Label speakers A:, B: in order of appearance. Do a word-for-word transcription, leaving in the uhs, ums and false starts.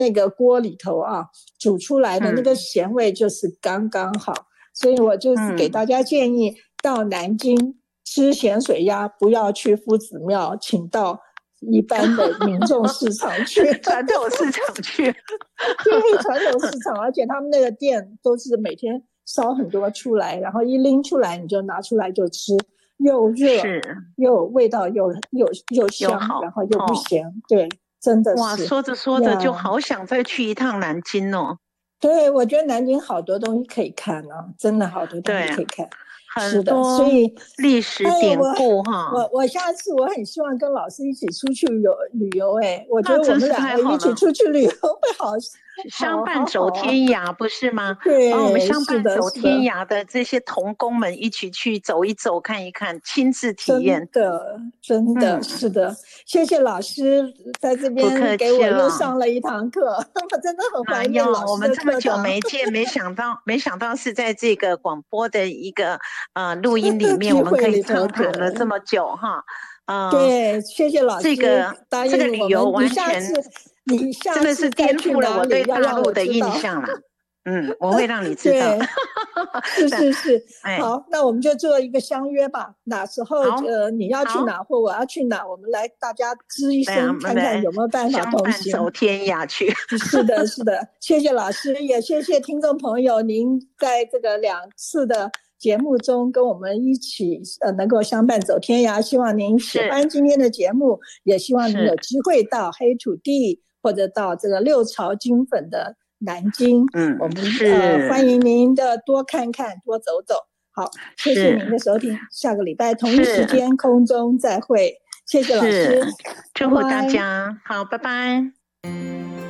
A: 那个锅里头啊煮出来的那个咸味就是刚刚好，嗯、所以我就是给大家建议，到南京吃咸水鸭不要去夫子庙，请到一般的民众市场去
B: 传统市场去
A: 对，传统市场，而且他们那个店都是每天烧很多出来，然后一拎出来你就拿出来就吃，又热又味道又又又香，然后又不咸、哦、对，真的是
B: 哇，说着说着就好想再去一趟南京哦。
A: 对，我觉得南京好多东西可以看啊，真的好多东西可以看，
B: 很多历史典故哈、
A: 哎。我我下次我很希望跟老师一起出去有旅游，哎，我觉得我们两个一起出去旅游会好。
B: 相伴走天涯不是吗？
A: 对，
B: 把我们相伴走天涯的这些同工们一起去走一走看一看，亲自体验。
A: 真的真的、嗯、是的，谢谢老师在这边给我又上了一堂课，我真的很怀念老师的课堂、哎、
B: 我们这么久没见，没想到没想到是在这个广播的一个呃录音里面我们可以畅谈了这么久哈。
A: 呃、对，谢谢老师，
B: 这个
A: 答应
B: 这个旅游完
A: 全你下次
B: 真的是颠覆了我对大陆的印象了。嗯，我会让你知道。
A: 是是是、哎，好，那我们就做一个相约吧。哪时候呃你要去哪或我要去哪，我们来大家吱一声，看看有没有办法同行，
B: 走天涯去。
A: 是的，是的，谢谢老师，也谢谢听众朋友，您在这个两次的节目中跟我们一起呃能够相伴走天涯。希望您喜欢今天的节目，也希望您有机会到黑土地或者到这个六朝金粉的南京，
B: 嗯，
A: 我们呃欢迎您的多看看多走走。好，谢谢您的收听，下个礼拜同一时间空中再会，谢谢老师，
B: 祝福大家，好，拜拜。